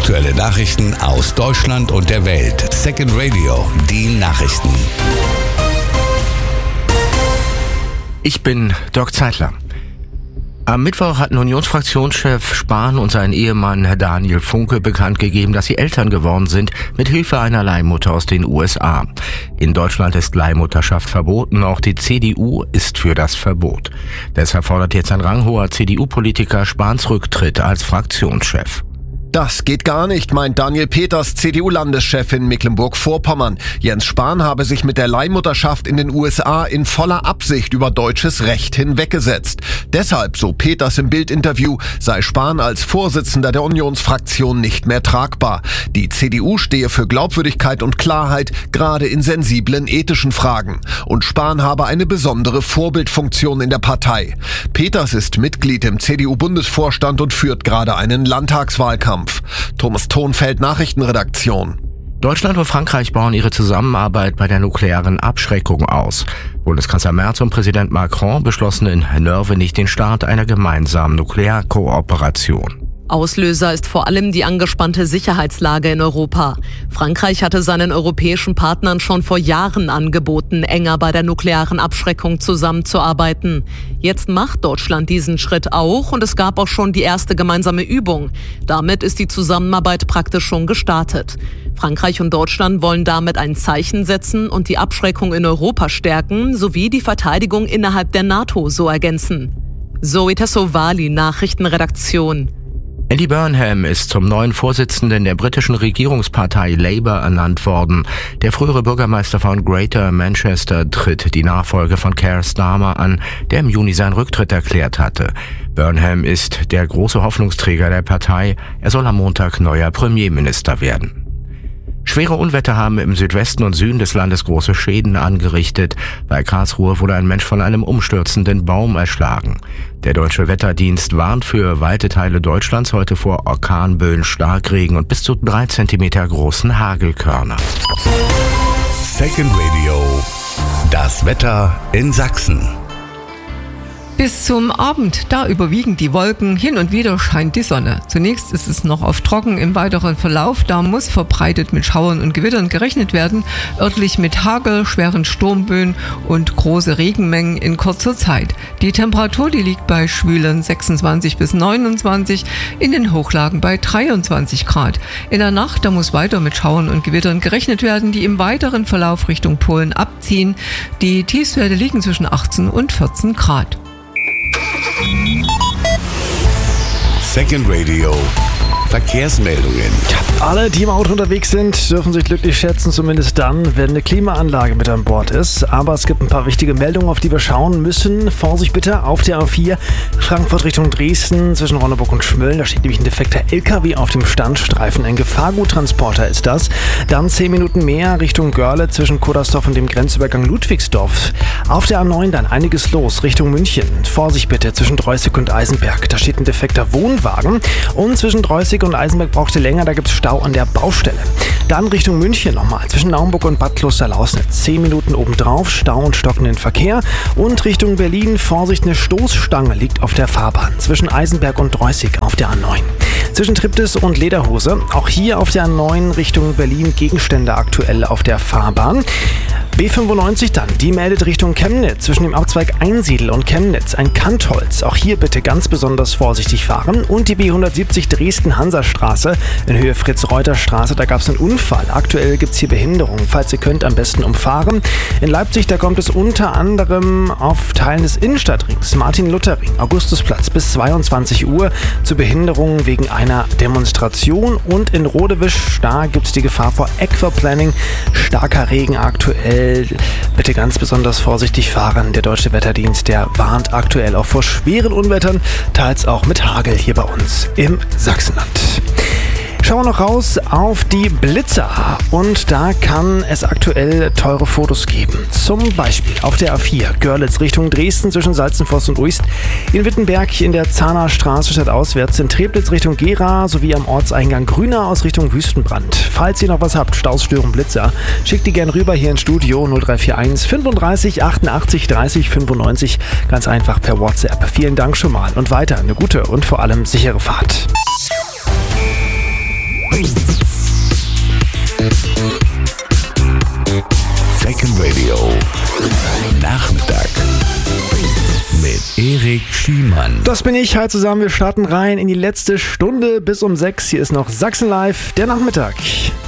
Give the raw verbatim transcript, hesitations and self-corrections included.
Aktuelle Nachrichten aus Deutschland und der Welt. Second Radio, die Nachrichten. Ich bin Dirk Zeitler. Am Mittwoch hatten Unionsfraktionschef Spahn und sein Ehemann Daniel Funke bekannt gegeben, dass sie Eltern geworden sind, mit Hilfe einer Leihmutter aus den U S A. In Deutschland ist Leihmutterschaft verboten, auch die C D U ist für das Verbot. Deshalb fordert jetzt ein ranghoher C D U-Politiker Spahns Rücktritt als Fraktionschef. Das geht gar nicht, meint Daniel Peters, C D U-Landeschef in Mecklenburg-Vorpommern. Jens Spahn habe sich mit der Leihmutterschaft in den U S A in voller Absicht über deutsches Recht hinweggesetzt. Deshalb, so Peters im Bild-Interview, sei Spahn als Vorsitzender der Unionsfraktion nicht mehr tragbar. Die C D U stehe für Glaubwürdigkeit und Klarheit, gerade in sensiblen ethischen Fragen. Und Spahn habe eine besondere Vorbildfunktion in der Partei. Peters ist Mitglied im C D U-Bundesvorstand und führt gerade einen Landtagswahlkampf. Thomas Thonfeld, Nachrichtenredaktion. Deutschland und Frankreich bauen ihre Zusammenarbeit bei der nuklearen Abschreckung aus. Bundeskanzler Merz und Präsident Macron beschlossen in Nörvenich den Start einer gemeinsamen Nuklearkooperation. Auslöser ist vor allem die angespannte Sicherheitslage in Europa. Frankreich hatte seinen europäischen Partnern schon vor Jahren angeboten, enger bei der nuklearen Abschreckung zusammenzuarbeiten. Jetzt macht Deutschland diesen Schritt auch und es gab auch schon die erste gemeinsame Übung. Damit ist die Zusammenarbeit praktisch schon gestartet. Frankreich und Deutschland wollen damit ein Zeichen setzen und die Abschreckung in Europa stärken, sowie die Verteidigung innerhalb der NATO so ergänzen. Zoe Tassovali, Nachrichtenredaktion. Andy Burnham ist zum neuen Vorsitzenden der britischen Regierungspartei Labour ernannt worden. Der frühere Bürgermeister von Greater Manchester tritt die Nachfolge von Keir Starmer an, der im Juni seinen Rücktritt erklärt hatte. Burnham ist der große Hoffnungsträger der Partei. Er soll am Montag neuer Premierminister werden. Schwere Unwetter haben im Südwesten und Süden des Landes große Schäden angerichtet. Bei Karlsruhe wurde ein Mensch von einem umstürzenden Baum erschlagen. Der Deutsche Wetterdienst warnt für weite Teile Deutschlands heute vor Orkanböen, Starkregen und bis zu drei Zentimeter großen Hagelkörnern. Second Radio, das Wetter in Sachsen. Bis zum Abend, da überwiegen die Wolken, hin und wieder scheint die Sonne. Zunächst ist es noch oft trocken, im weiteren Verlauf, da muss verbreitet mit Schauern und Gewittern gerechnet werden, örtlich mit Hagel, schweren Sturmböen und große Regenmengen in kurzer Zeit. Die Temperatur, die liegt bei schwülen sechsundzwanzig bis neunundzwanzig, in den Hochlagen bei dreiundzwanzig Grad. In der Nacht, da muss weiter mit Schauern und Gewittern gerechnet werden, die im weiteren Verlauf Richtung Polen abziehen. Die Tiefstwerte liegen zwischen achtzehn und vierzehn Grad. Second Radio, Verkehrsmeldungen. Alle, die im Auto unterwegs sind, dürfen sich glücklich schätzen, zumindest dann, wenn eine Klimaanlage mit an Bord ist. Aber es gibt ein paar wichtige Meldungen, auf die wir schauen müssen. Vorsicht bitte auf der A vier, Frankfurt Richtung Dresden, zwischen Ronneburg und Schmölln. Da steht nämlich ein defekter L K W auf dem Standstreifen. Ein Gefahrguttransporter ist das. Dann zehn Minuten mehr Richtung Görle, zwischen Kodersdorf und dem Grenzübergang Ludwigsdorf. Auf der A neun dann einiges los, Richtung München. Vorsicht bitte zwischen Dreußig und Eisenberg. Da steht ein defekter Wohnwagen. Und zwischen Dreußig und Eisenberg braucht ihr länger, da gibt es Stau an der Baustelle. Dann Richtung München nochmal, zwischen Naumburg und Bad Klosterlausnitz. zehn Minuten obendrauf, Stau und stockenden Verkehr. Und Richtung Berlin, Vorsicht, eine Stoßstange liegt auf der Fahrbahn. Zwischen Eisenberg und Dreußig auf der A neun. Zwischen Triptis und Lederhose, auch hier auf der A neun Richtung Berlin Gegenstände aktuell auf der Fahrbahn. B fünfundneunzig dann, die meldet Richtung Chemnitz, zwischen dem Abzweig Einsiedl und Chemnitz, ein Kantholz. Auch hier bitte ganz besonders vorsichtig fahren. Und die B hundertsiebzig Dresden-Hansastraße in Höhe Fritz-Reuter-Straße, da gab es einen Unfall. Aktuell gibt es hier Behinderung. Falls ihr könnt, am besten umfahren. In Leipzig, da kommt es unter anderem auf Teilen des Innenstadtrings, Martin-Luther-Ring, Augustusplatz bis zweiundzwanzig Uhr zu Behinderungen wegen einer Demonstration. Und in Rodewisch, da gibt es die Gefahr vor Aquaplaning, starker Regen aktuell. Bitte ganz besonders vorsichtig fahren. Der Deutsche Wetterdienst, der warnt aktuell auch vor schweren Unwettern, teils auch mit Hagel hier bei uns im Sachsenland. Schauen wir noch raus auf die Blitzer und da kann es aktuell teure Fotos geben. Zum Beispiel auf der A vier Görlitz Richtung Dresden zwischen Salzenfoss und Uist, in Wittenberg in der Zahner Straße stadtauswärts, in Treblitz Richtung Gera sowie am Ortseingang Grünau aus Richtung Wüstenbrand. Falls ihr noch was habt, Staus, Stören, Blitzer, schickt die gern rüber hier ins Studio null drei vier eins fünfunddreißig achtundachtzig dreißig fünfundneunzig, ganz einfach per WhatsApp. Vielen Dank schon mal und weiter eine gute und vor allem sichere Fahrt. Second Radio Nachmittag mit Erik Schiemann. Das bin ich. Hi zusammen. Wir starten rein in die letzte Stunde bis um sechs. Hier ist noch Sachsen Live, der Nachmittag.